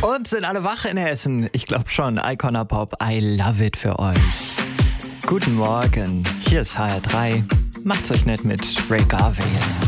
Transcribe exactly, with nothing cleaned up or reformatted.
Und sind alle wach in Hessen? Ich glaube schon. Icona Pop, I love it für euch. Guten Morgen, hier ist H R drei. Macht's euch nett mit Ray Garvey jetzt.